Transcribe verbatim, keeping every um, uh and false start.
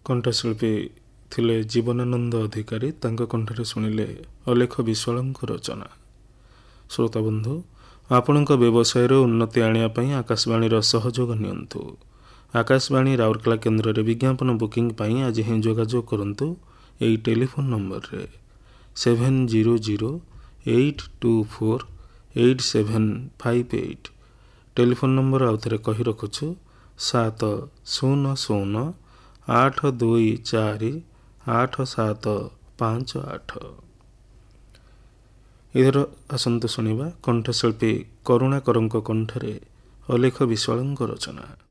କଣ୍ଠଶିଳ୍ପୀ ଥିଲେ ଜୀବନାନନ୍ଦ ଅଧିକାରୀ। ତାଙ୍କ କଣ୍ଠରେ ଶୁଣିଲେ ଅଲେଖ ବିଶ୍ୱାଳଙ୍କ ରଚନା। ଶ୍ରୋତାବନ୍ଧୁ, ଆପଣଙ୍କ ବ୍ୟବସାୟରେ ଉନ୍ନତି ଆଣିବା ପାଇଁ ଆକାଶବାଣୀର ସହଯୋଗ ନିଅନ୍ତୁ। ଆକାଶବାଣୀ ରାଉରକେଲା କେନ୍ଦ୍ରରେ ବିଜ୍ଞାପନ ବୁକିଂ ପାଇଁ ଆଜି ହିଁ ଯୋଗାଯୋଗ କରନ୍ତୁ ଏହି ଟେଲିଫୋନ୍ ନମ୍ବରରେ seven zero zero eight two four eight seven five eight. Telephone number ଆଉ ଥରେ କହି ରଖୁଛୁ ସାତ ଶୂନ ଶୂନ ଆଠ ଦୁଇ ଚାରି ଆଠ ସାତ ପାଞ୍ଚ ଆଠ। ଏଥର ଆସନ୍ତୁ ଶୁଣିବା କଣ୍ଠଶିଳ୍ପୀ କରୁଣାକରଙ୍କ କଣ୍ଠରେ ଅଲେଖ ବିଶ୍ୱାଳଙ୍କ ରଚନା।